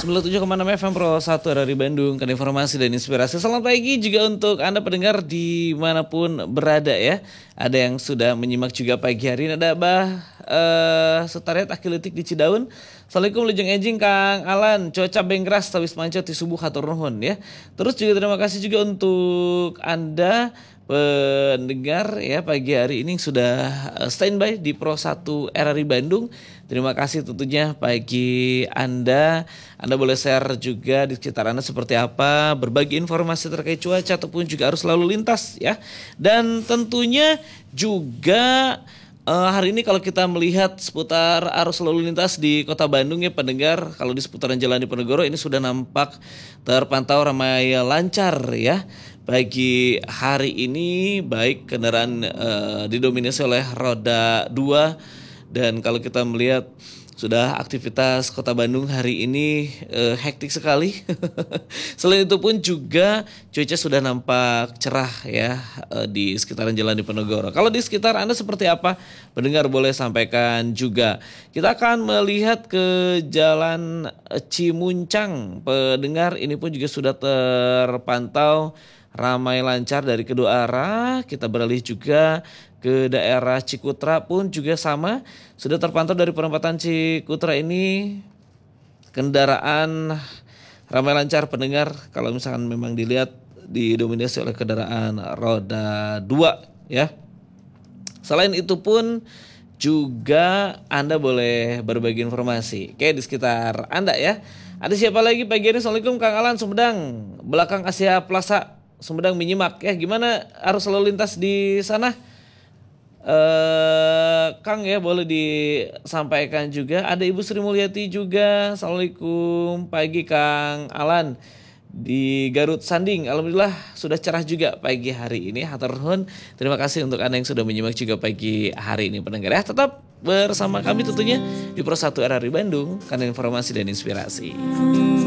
97,6 FM Pro 1 dari Bandung, kan informasi dan inspirasi. Selamat pagi juga untuk Anda pendengar dimanapun berada ya. Ada yang sudah menyimak juga pagi hari ini. Ada Setariat Akilitik di Cidaun. Assalamualaikum Lujeng Ejing Kang Alan. Cuaca bengkras tawis manco ti subuh hatur nuhun ya. Terus juga terima kasih juga untuk Anda pendengar ya pagi hari ini sudah standby di Pro 1 RRI Bandung. Terima kasih tentunya bagi Anda boleh share juga di sekitar Anda seperti apa, berbagi informasi terkait cuaca ataupun juga arus lalu lintas ya. Dan tentunya juga hari ini kalau kita melihat seputar arus lalu lintas di Kota Bandung ya pendengar, kalau di seputaran Jalan Diponegoro ini sudah nampak terpantau ramai lancar ya. Pagi hari ini baik kendaraan didominasi oleh roda 2 dan kalau kita melihat sudah aktivitas Kota Bandung hari ini hektik sekali. Selain itu pun juga cuaca sudah nampak cerah ya di sekitaran Jalan Diponegoro. Kalau di sekitar Anda seperti apa? Pendengar boleh sampaikan juga. Kita akan melihat ke Jalan Cimuncang. Pendengar ini pun juga sudah terpantau ramai lancar dari kedua arah. Kita beralih juga ke daerah Cikutra pun juga sama. Sudah terpantau dari perempatan Cikutra ini kendaraan ramai lancar pendengar. Kalau misalkan memang dilihat didominasi oleh kendaraan roda 2 ya. Selain itu pun juga Anda boleh berbagi informasi kayak di sekitar Anda ya. Ada siapa lagi pagi ini? Assalamualaikum Kang Alan Sumedang, belakang Asia Plaza Sumedang menyimak ya, gimana arus lalu lintas di sana? Kang ya boleh disampaikan juga. Ada Ibu Sri Mulyati juga. Assalamualaikum pagi Kang Alan di Garut Sanding. Alhamdulillah sudah cerah juga pagi hari ini. Hatur nuhun. Terima kasih untuk Anda yang sudah menyimak juga pagi hari ini pendengar ya. Tetap bersama kami tentunya di Pro 1 RRI Bandung, karena informasi dan inspirasi.